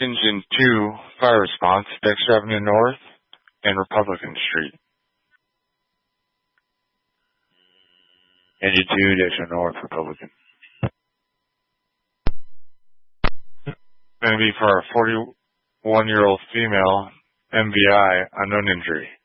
Engine 2, fire response, Dexter Avenue North and Republican Street. Engine 2, Dexter North, Republican. Going to be for a 41-year-old female, MVI, unknown injury.